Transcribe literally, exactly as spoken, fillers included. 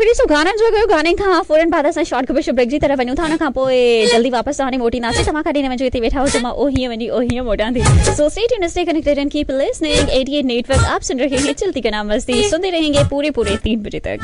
फिर सो गाना जो गयो गाने खां फौरन बाद असां शॉर्ट खबर ब्रेक जी तरफ वञूं था उन खां पोइ जल्दी वापस हाणे मोटी नासे तव्हां खां ॾिने वञो हिते वेठा हो त मां ओहीअ वञी ओहीअ मोटां थी। So stay tuned, stay connected and keep listening eighty eight network. आप सुन रहे हैं चलती का नाम मस्ती, सुनते रहेंगे पूरे पूरे तीन बजे तक।